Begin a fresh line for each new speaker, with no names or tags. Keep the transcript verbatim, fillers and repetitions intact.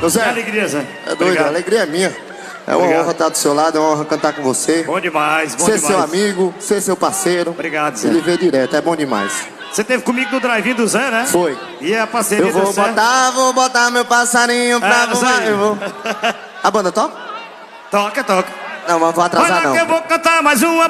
Ô Zé,
que alegria, Zé.
É doido,
Obrigado.
a alegria é minha. É uma
Obrigado.
honra estar do seu lado, é uma honra cantar com você.
Bom demais, bom
ser
demais.
seu amigo, ser seu parceiro.
Obrigado, Zé.
Ele vê direto, é bom demais.
Você teve comigo no drive-in do Zé, né?
Foi.
E a parceria
Eu vou
do Zé.
botar, vou botar meu passarinho pra
Ah,
voar.
Zé.
Eu vou. A banda toca?
Toca, toca.
Não, mas não vou atrasar
Olha
não.
que eu vou cantar mais uma